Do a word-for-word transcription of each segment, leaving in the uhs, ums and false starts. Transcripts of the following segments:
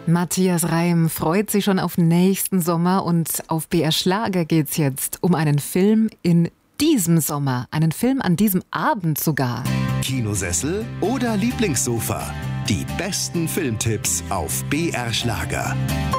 Matthias Reim freut sich schon auf nächsten Sommer und auf B R Schlager geht's jetzt um einen Film in diesem Sommer, einen Film an diesem Abend sogar. Kinosessel oder Lieblingssofa? Die besten Filmtipps auf B R Schlager.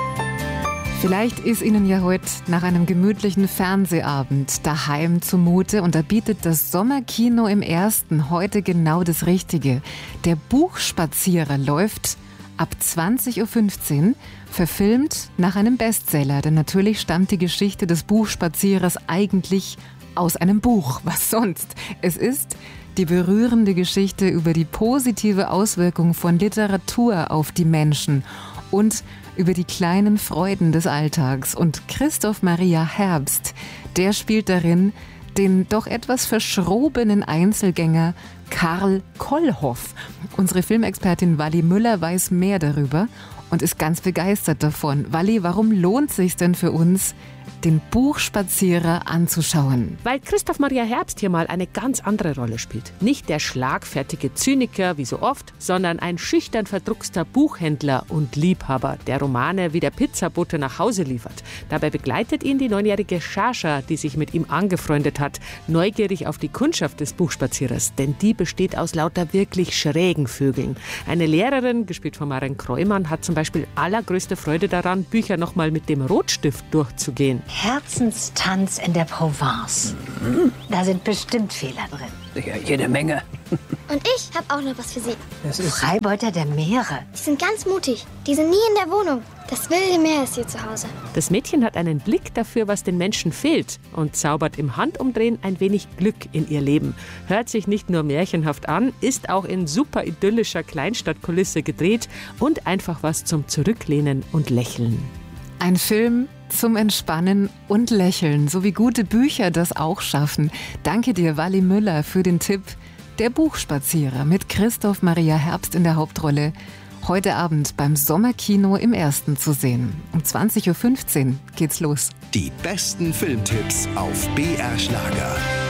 Vielleicht ist Ihnen ja heute nach einem gemütlichen Fernsehabend daheim zumute und da bietet das Sommerkino im Ersten heute genau das Richtige. Der Buchspazierer läuft ab zwanzig Uhr fünfzehn, verfilmt nach einem Bestseller, denn natürlich stammt die Geschichte des Buchspazierers eigentlich aus einem Buch. Was sonst? Es ist die berührende Geschichte über die positive Auswirkung von Literatur auf die Menschen und über die kleinen Freuden des Alltags. Und Christoph Maria Herbst, der spielt darin den doch etwas verschrobenen Einzelgänger Karl Kollhoff. Unsere Filmexpertin Wally Müller weiß mehr darüber und ist ganz begeistert davon. Wally, warum lohnt es sich denn für uns, den Buchspazierer anzuschauen? Weil Christoph Maria Herbst hier mal eine ganz andere Rolle spielt. Nicht der schlagfertige Zyniker wie so oft, sondern ein schüchtern verdruckster Buchhändler und Liebhaber, der Romane wie der Pizzabote nach Hause liefert. Dabei begleitet ihn die neunjährige Shasha, die sich mit ihm angefreundet hat, neugierig auf die Kundschaft des Buchspazierers, denn die besteht aus lauter wirklich schrägen Vögeln. Eine Lehrerin, gespielt von Maren Kreumann, hat zum Beispiel allergrößte Freude daran, Bücher nochmal mit dem Rotstift durchzugehen. Herzenstanz in der Provence. Mhm. Da sind bestimmt Fehler drin. Ja, jede Menge. Und ich habe auch noch was für Sie. Das ist Freibeuter der Meere. Die sind ganz mutig. Die sind nie in der Wohnung. Das wilde Meer ist hier zu Hause. Das Mädchen hat einen Blick dafür, was den Menschen fehlt und zaubert im Handumdrehen ein wenig Glück in ihr Leben. Hört sich nicht nur märchenhaft an, ist auch in super idyllischer Kleinstadtkulisse gedreht und einfach was zum Zurücklehnen und Lächeln. Ein Film zum Entspannen und Lächeln, so wie gute Bücher das auch schaffen. Danke dir, Wally Müller, für den Tipp. Der Buchspazierer mit Christoph Maria Herbst in der Hauptrolle. Heute Abend beim Sommerkino im Ersten zu sehen. Um zwanzig Uhr fünfzehn geht's los. Die besten Filmtipps auf B R Schlager.